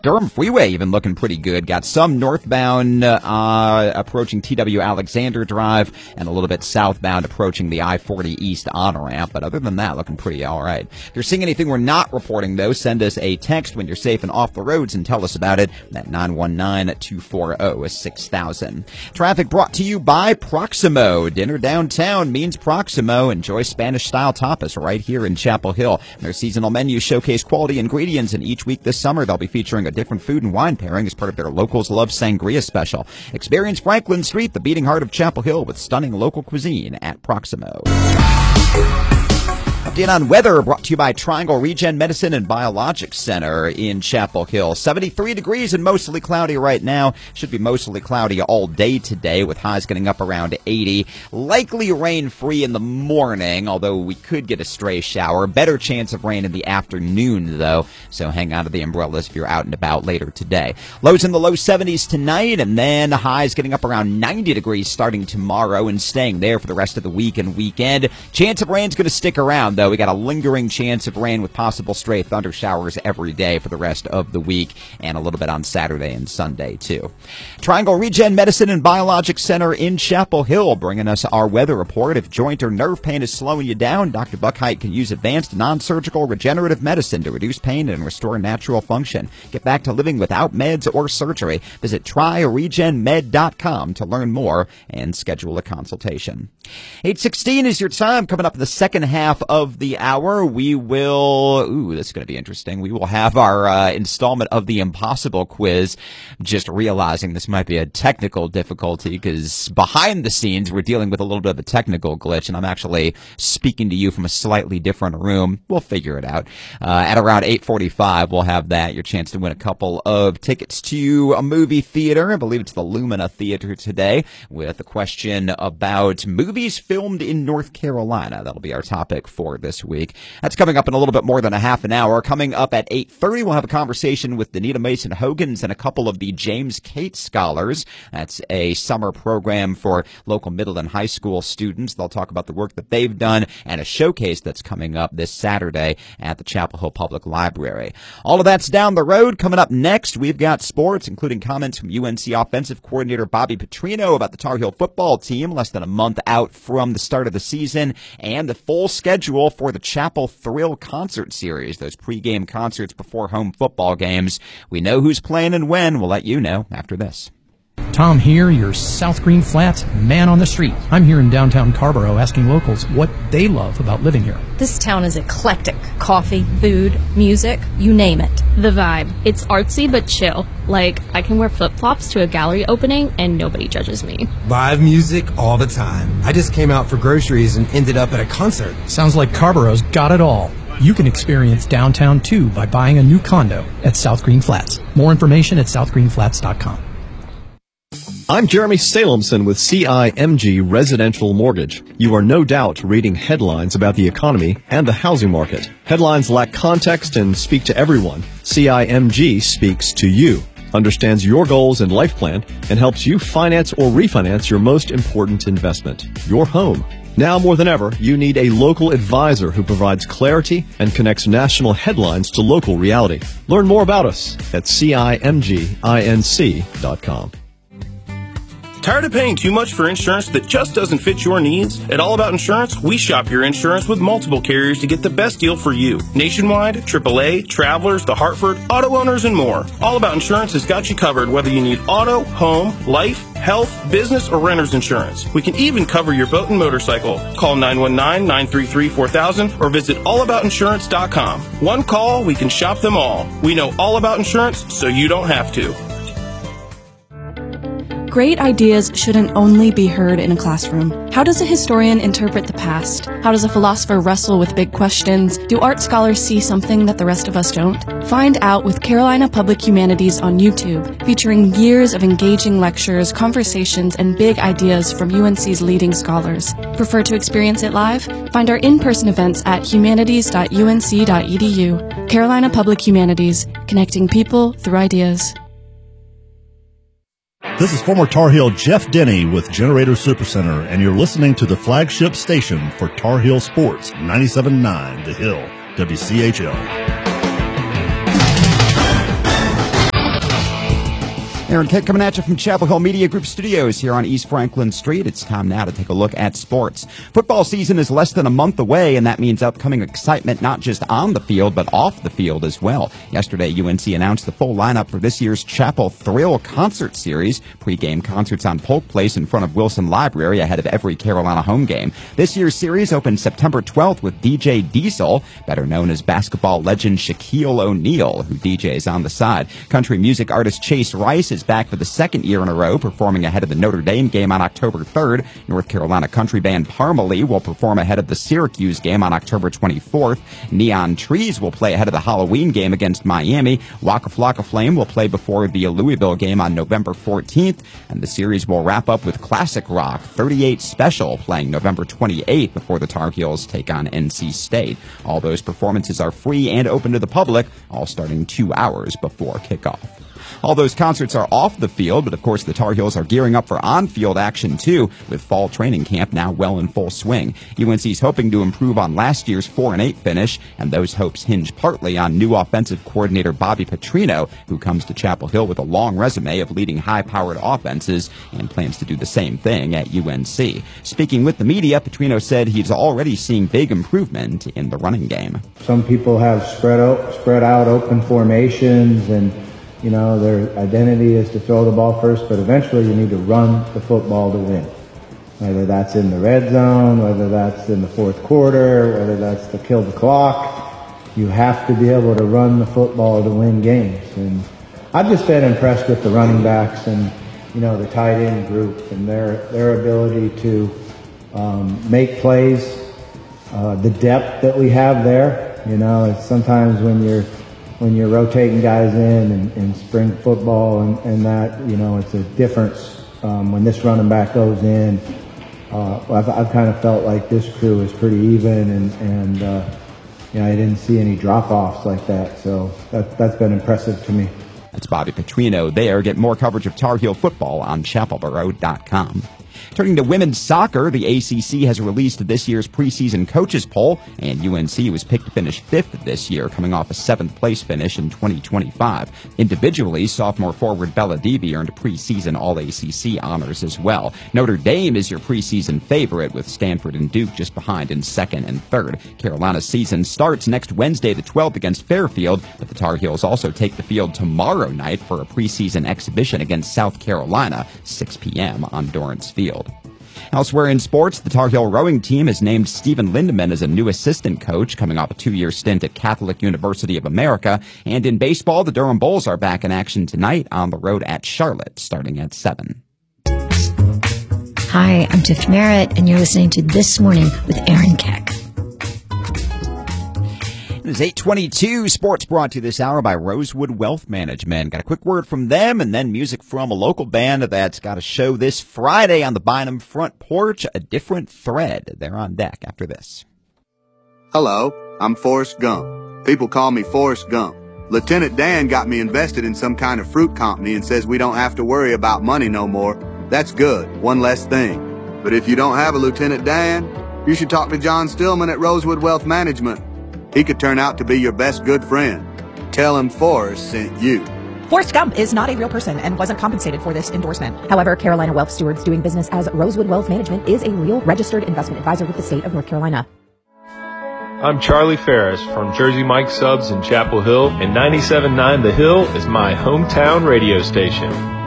Durham Freeway even looking pretty good. Got some northbound approaching TW Alexander Drive and a little bit southbound approaching the I-40 East on-ramp. But other than that, looking pretty all right. If you're seeing anything we're not reporting, though, send us a text when you're safe and off the roads and tell us about it at 919-240-6000. Traffic brought to you by Proximo. Dinner downtown means Proximo. Enjoy Spanish-style tapas right here in Chapel Hill. Their seasonal menus showcase quality ingredients, and each week this summer they'll be featuring a different food and wine pairing as part of their Locals Love Sangria special. Experience Franklin Street, the beating heart of Chapel Hill, with stunning local cuisine at Proximo. Update on weather brought to you by Triangle Regen Medicine and Biologics Center in Chapel Hill. 73 degrees and mostly cloudy right now. Should be mostly cloudy all day today with highs getting up around 80. Likely rain-free in the morning, although we could get a stray shower. Better chance of rain in the afternoon, though, so hang on to the umbrellas if you're out and about later today. Lows in the low 70s tonight, and then highs getting up around 90 degrees starting tomorrow and staying there for the rest of the week and weekend. Chance of rain's going to stick around, though. We got a lingering chance of rain with possible stray thunder showers every day for the rest of the week and a little bit on Saturday and Sunday, too. Triangle Regen Medicine and Biologics Center in Chapel Hill bringing us our weather report. If joint or nerve pain is slowing you down, Dr. Buckheit can use advanced non-surgical regenerative medicine to reduce pain and restore natural function. Get back to living without meds or surgery. Visit tryregenmed.com to learn more and schedule a consultation. 8:16 is your time. Coming up in the second half of the hour, we will, this is going to be interesting. We will have our installment of the Impossible Quiz. Just realizing this might be a technical difficulty because behind the scenes we're dealing with a little bit of a technical glitch, and I'm actually speaking to you from a slightly different room. We'll figure it out. At around 8:45, we'll have that. Your chance to win a couple of tickets to a movie theater. I believe it's the Lumina Theater today with a question about movies filmed in North Carolina. That'll be our topic for this week. That's coming up in a little bit more than a half an hour. Coming up at 8:30, we'll have a conversation with Danita Mason Hogans and a couple of the James Cates Scholars. That's a summer program for local middle and high school students. They'll talk about the work that they've done and a showcase that's coming up this Saturday at the Chapel Hill Public Library. All of that's down the road. Coming up next, we've got sports, including comments from UNC offensive coordinator Bobby Petrino about the Tar Heel football team less than a month out from the start of the season, and the full schedule for the Chapel Thrill Concert Series, those pregame concerts before home football games. We know who's playing and when. We'll let you know after this. Tom here, your South Green Flats man on the street. I'm here in downtown Carrboro asking locals what they love about living here. This town is eclectic. Coffee, food, music, you name it. The vibe. It's artsy but chill. Like, I can wear flip-flops to a gallery opening and nobody judges me. Live music all the time. I just came out for groceries and ended up at a concert. Sounds like Carboro's got it all. You can experience downtown too by buying a new condo at South Green Flats. More information at southgreenflats.com. I'm Jeremy Salemson with CIMG Residential Mortgage. You are no doubt reading headlines about the economy and the housing market. Headlines lack context and speak to everyone. CIMG speaks to you, understands your goals and life plan, and helps you finance or refinance your most important investment, your home. Now more than ever, you need a local advisor who provides clarity and connects national headlines to local reality. Learn more about us at CIMGINC.com. Tired of paying too much for insurance that just doesn't fit your needs? At All About Insurance, we shop your insurance with multiple carriers to get the best deal for you. Nationwide, AAA, Travelers, The Hartford, auto owners, and more. All About Insurance has got you covered whether you need auto, home, life, health, business, or renter's insurance. We can even cover your boat and motorcycle. Call 919-933-4000 or visit allaboutinsurance.com. One call, we can shop them all. We know all about insurance, so you don't have to. Great ideas shouldn't only be heard in a classroom. How does a historian interpret the past? How does a philosopher wrestle with big questions? Do art scholars see something that the rest of us don't? Find out with Carolina Public Humanities on YouTube, featuring years of engaging lectures, conversations, and big ideas from UNC's leading scholars. Prefer to experience it live? Find our in-person events at humanities.unc.edu. Carolina Public Humanities, connecting people through ideas. This is former Tar Heel Jeff Denny with Generator Supercenter, and you're listening to the flagship station for Tar Heel Sports, 97.9 The Hill, WCHL. Aaron Kick coming at you from Chapel Hill Media Group Studios here on East Franklin Street. It's time now to take a look at sports. Football season is less than a month away, and that means upcoming excitement not just on the field, but off the field as well. Yesterday, UNC announced the full lineup for this year's Chapel Thrill Concert Series. Pre-game concerts on Polk Place in front of Wilson Library ahead of every Carolina home game. This year's series opened September 12th with DJ Diesel, better known as basketball legend Shaquille O'Neal, who DJs on the side. Country music artist Chase Rice is back for the second year in a row, performing ahead of the Notre Dame game on October 3rd. North Carolina country band Parmalee will perform ahead of the Syracuse game on October 24th. Neon Trees will play ahead of the Halloween game against Miami. Waka Flocka Flame will play before the Louisville game on November 14th. And the series will wrap up with classic rock 38 Special playing November 28th before the Tar Heels take on NC State. All those performances are free and open to the public, all starting 2 hours before kickoff. All those concerts are off the field, but of course the Tar Heels are gearing up for on-field action too, with fall training camp now well in full swing. UNC's hoping to improve on last year's 4-8 finish, and those hopes hinge partly on new offensive coordinator Bobby Petrino, who comes to Chapel Hill with a long resume of leading high-powered offenses and plans to do the same thing at UNC. Speaking with the media, Petrino said he's already seeing big improvement in the running game. Some people have spread out open formations, and their identity is to throw the ball first, but eventually you need to run the football to win. Whether that's in the red zone, whether that's in the fourth quarter, whether that's to kill the clock, you have to be able to run the football to win games. And I've just been impressed with the running backs and, the tight end group and their ability to make plays, the depth that we have there. It's sometimes when you're rotating guys in spring football and that, it's a difference when this running back goes in. I've kind of felt like this crew is pretty even, and I didn't see any drop-offs like that, so that's been impressive to me. That's Bobby Petrino there. Get more coverage of Tar Heel football on chapelboro.com. Turning to women's soccer, the ACC has released this year's preseason coaches poll, and UNC was picked to finish 5th this year, coming off a 7th-place finish in 2025. Individually, sophomore forward Bella Deavy earned preseason All-ACC honors as well. Notre Dame is your preseason favorite, with Stanford and Duke just behind in 2nd and 3rd. Carolina's season starts next Wednesday the 12th against Fairfield, but the Tar Heels also take the field tomorrow night for a preseason exhibition against South Carolina, 6 p.m. on Dorrance Field. Elsewhere in sports, the Tar Heel rowing team has named Stephen Lindeman as a new assistant coach, coming off a 2-year stint at Catholic University of America. And in baseball, the Durham Bulls are back in action tonight on the road at Charlotte, starting at 7. Hi, I'm Tiff Merritt, and you're listening to This Morning with Aaron Keck. It is 8:22. Sports brought to you this hour by Rosewood Wealth Management. Got a quick word from them, and then music from a local band that's got a show this Friday on the Bynum front porch, A Different Thread. They're on deck after this. Hello, I'm Forrest Gump. People call me Forrest Gump. Lieutenant Dan got me invested in some kind of fruit company and says we don't have to worry about money no more. That's good, one less thing. But if you don't have a Lieutenant Dan, you should talk to John Stillman at Rosewood Wealth Management. He could turn out to be your best good friend. Tell him Forrest sent you. Forrest Gump is not a real person and wasn't compensated for this endorsement. However, Carolina Wealth Stewards doing business as Rosewood Wealth Management is a real registered investment advisor with the state of North Carolina. I'm Charlie Ferris from Jersey Mike Subs in Chapel Hill, and 97.9 The Hill is my hometown radio station.